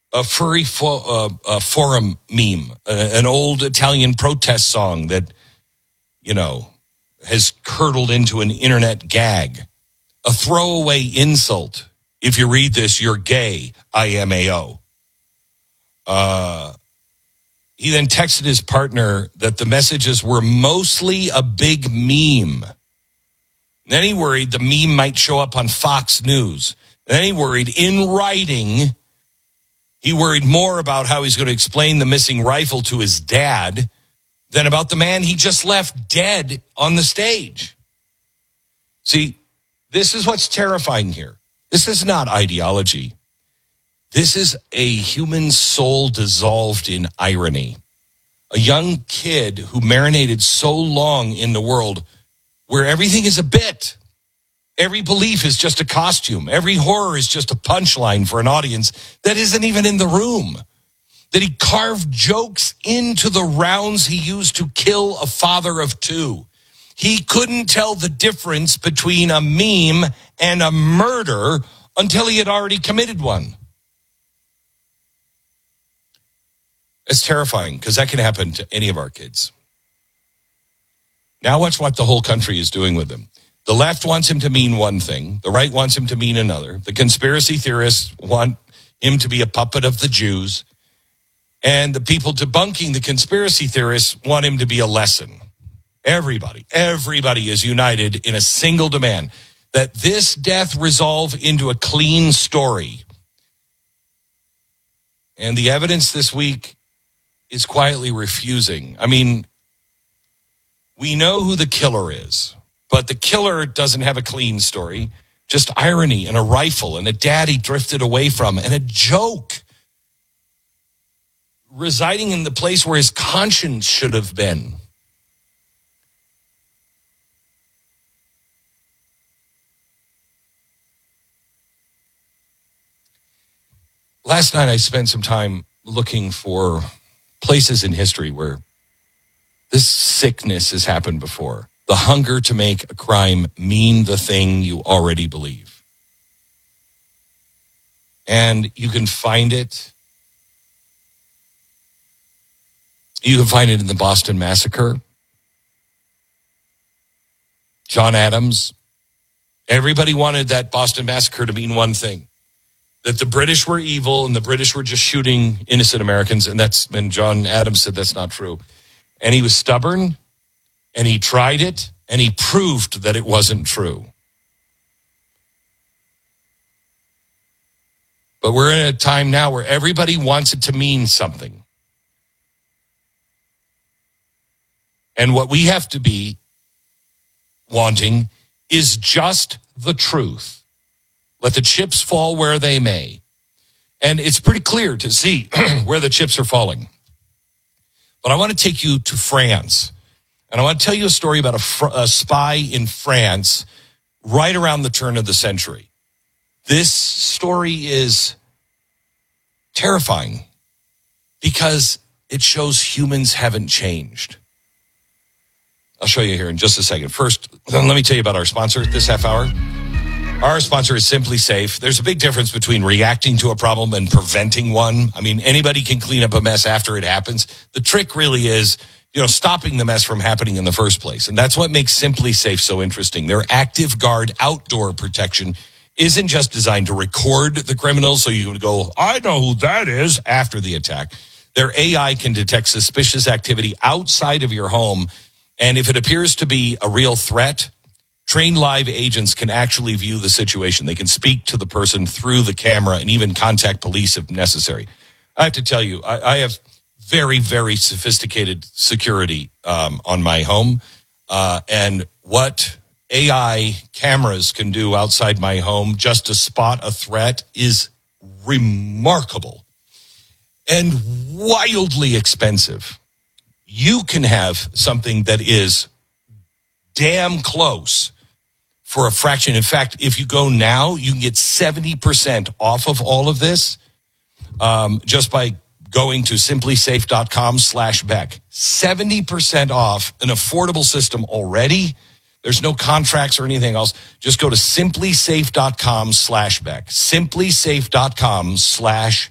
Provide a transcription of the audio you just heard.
a furry forum meme, an old Italian protest song that, has curdled into an internet gag, a throwaway insult. If you read this, you're gay, IMAO. He then texted his partner that the messages were mostly a big meme. Then he worried the meme might show up on Fox News. Then he worried in writing, he worried more about how he's going to explain the missing rifle to his dad than about the man he just left dead on the stage. See, this is what's terrifying here. This is not ideology. This is a human soul dissolved in irony. A young kid who marinated so long in the world where everything is a bit. Every belief is just a costume. Every horror is just a punchline for an audience that isn't even in the room. That he carved jokes into the rounds he used to kill a father of two. He couldn't tell the difference between a meme and a murder until he had already committed one. It's terrifying because that can happen to any of our kids. Now watch what the whole country is doing with him. The left wants him to mean one thing. The right wants him to mean another. The conspiracy theorists want him to be a puppet of the Jews. And the people debunking the conspiracy theorists want him to be a lesson. Everybody is united in a single demand that this death resolve into a clean story. And the evidence this week is quietly refusing. I mean, we know who the killer is, but the killer doesn't have a clean story. Just irony and a rifle and a dad he drifted away from and a joke residing in the place where his conscience should have been. Last night I spent some time looking for places in history where this sickness has happened before. The hunger to make a crime mean the thing you already believe. And you can find it. You can find it in the Boston Massacre. John Adams. Everybody wanted that Boston Massacre to mean one thing. That the British were evil and the British were just shooting innocent Americans. And John Adams said that's not true. And he was stubborn, and he tried it, and he proved that it wasn't true. But we're in a time now where everybody wants it to mean something. And what we have to be wanting is just the truth. Let the chips fall where they may. And it's pretty clear to see where the chips are falling. But I want to take you to France. And I want to tell you a story about a spy in France right around the turn of the century. This story is terrifying because it shows humans haven't changed. I'll show you here in just a second. First, let me tell you about our sponsor this half hour. Our sponsor is Simply Safe. There's a big difference between reacting to a problem and preventing one. I mean, anybody can clean up a mess after it happens. The trick really is, stopping the mess from happening in the first place. And that's what makes Simply Safe so interesting. Their Active Guard outdoor protection isn't just designed to record the criminals so you can go, I know who that is, after the attack. Their AI can detect suspicious activity outside of your home. And if it appears to be a real threat, trained live agents can actually view the situation. They can speak to the person through the camera and even contact police if necessary. I have to tell you, I have very, very sophisticated security on my home. And what AI cameras can do outside my home just to spot a threat is remarkable and wildly expensive. You can have something that is damn close for a fraction. In fact, if you go now, you can get 70% off of all of this just by going to simplysafe.com/Beck. 70% off an affordable system already. There's no contracts or anything else. Just go to simplysafe.com/Beck. simplysafe.com/Beck.